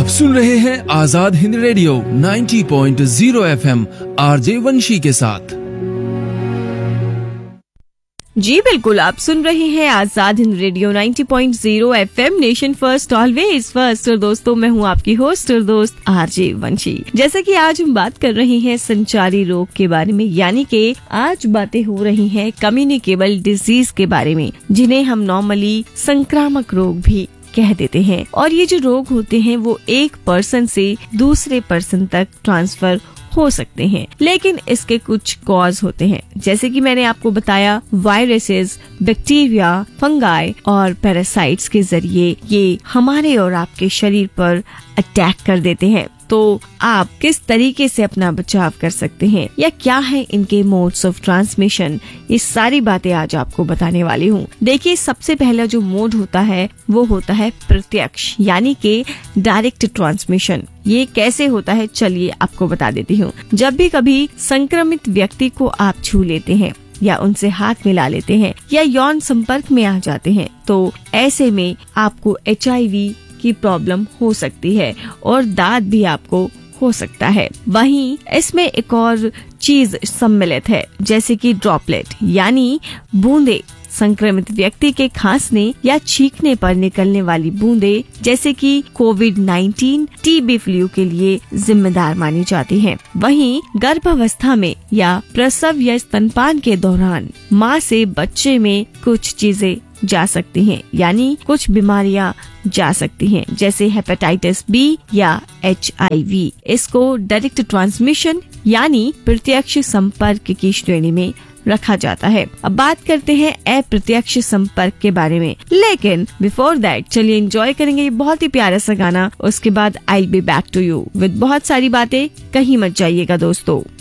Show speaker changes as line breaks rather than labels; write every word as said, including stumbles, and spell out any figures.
आप सुन रहे हैं आजाद हिंद रेडियो नब्बे पॉइंट शून्य एफएम आरजे वंशी के साथ।
जी बिल्कुल, आप सुन रहे हैं आजाद हिंद रेडियो नब्बे पॉइंट शून्य FM, nation first always first. और दोस्तों, मैं हूं आपकी होस्ट और दोस्त आरजे वंशी। जैसा कि आज हम बात कर रहे हैं संचारी रोग के बारे में, यानी कि आज बातें हो रही हैं कम्युनिकेबल डिजीज के बारे में, जिन्हें हम नॉर्मली संक्रामक रोग भी कह देते हैं। और ये जो रोग होते हैं वो एक पर्सन से दूसरे पर्सन तक ट्रांसफर हो सकते हैं, लेकिन इसके कुछ कॉज होते हैं। जैसे कि मैंने आपको बताया, वायरसेस, बैक्टीरिया, फंगाई और पैरासाइट्स के जरिए ये हमारे और आपके शरीर पर अटैक कर देते हैं। तो आप किस तरीके से अपना बचाव कर सकते हैं या क्या है इनके मोड्स ऑफ ट्रांसमिशन, ये सारी बातें आज आपको बताने वाली हूँ। देखिए, सबसे पहला जो मोड होता है वो होता है प्रत्यक्ष, यानी कि डायरेक्ट ट्रांसमिशन। ये कैसे होता है, चलिए आपको बता देती हूँ। जब भी कभी संक्रमित व्यक्ति को आप छू लेते हैं या उनसे हाथ मिला लेते हैं या यौन संपर्क में आ जाते हैं, तो ऐसे में आपको एच आई वी की प्रॉब्लम हो सकती है और दांत भी आपको हो सकता है। वहीं इसमें एक और चीज सम्मिलित है, जैसे कि ड्रॉपलेट, यानी बूंदे। संक्रमित व्यक्ति के खांसने या छींकने पर निकलने वाली बूंदे, जैसे कि कोविड नाइन्टीन, टीबी, फ्लू के लिए जिम्मेदार मानी जाती हैं। वहीं गर्भावस्था में या प्रसव या स्तनपान के दौरान माँ से बच्चे में कुछ चीजें जा सकती हैं, यानी कुछ बीमारियां जा सकती हैं, जैसे हेपेटाइटिस बी या एच आई वी। इसको डायरेक्ट ट्रांसमिशन यानी प्रत्यक्ष संपर्क की श्रेणी में रखा जाता है। अब बात करते हैं अप्रत्यक्ष संपर्क के बारे में, लेकिन बिफोर दैट चलिए एंजॉय करेंगे ये बहुत ही प्यारा सा गाना। उसके बाद I will be back to you with बहुत सारी बातें। कहीं मत जाइएगा दोस्तों।